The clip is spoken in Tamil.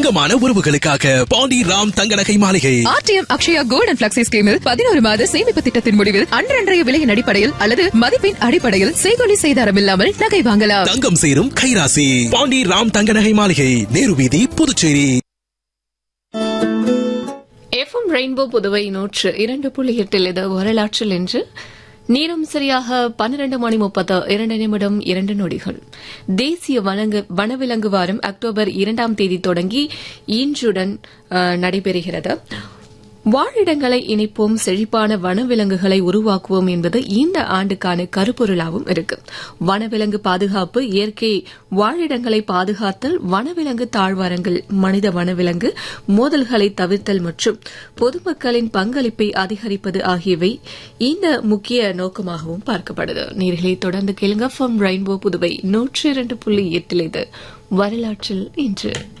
தங்கமான உறவுகளுக்காக பாண்டி ராம் தங்க நகை மாளிகை. RTM Akshaya gold and flexi ஸ்கீமில் 11 மாத சேமிப்பு திட்டத்தின் முடிவில் அன்றன்றைய விலையின் அடிப்படையில் அல்லது மதிப்பின் அடிப்படையில் செய்கொலி செய்தாரம் இல்லாமல் நகை வாங்கலாம். தங்கம் சேரும் கைராசி. பாண்டி ராம் தங்க நகை மாளிகை, நேரு வீதி, புதுச்சேரி. எஃப்எம் ரெயின்போ புதுவை 102.8 இது வரலாற்றில் என்று நேரம் சரியாக 12:32 தேசிய வனவிலங்கு வாரம் அக்டோபர் 2 தொடங்கி இன்றுடன் நடைபெறுகிறது. வாழிடங்களை இணைப்போம், செழிப்பான வனவிலங்குகளை உருவாக்குவோம் என்பது இந்த ஆண்டுக்கான கருப்பொருளாகவும் இருக்கு. வனவிலங்கு பாதுகாப்பு, இயற்கை வாழிடங்களை பாதுகாத்தல், வனவிலங்கு தாழ்வாரங்கள், மனித வனவிலங்கு மோதல்களை தவிர்த்தல் மற்றும் பொதுமக்களின் பங்களிப்பை அதிகரிப்பது ஆகியவை இந்த முக்கிய நோக்கமாகவும் பார்க்கப்படுது. நேர்களை தொடர்ந்து கேளுங்க. ரெயின்போ புதுவை 102.8 இது வரலாற்றில் இன்று.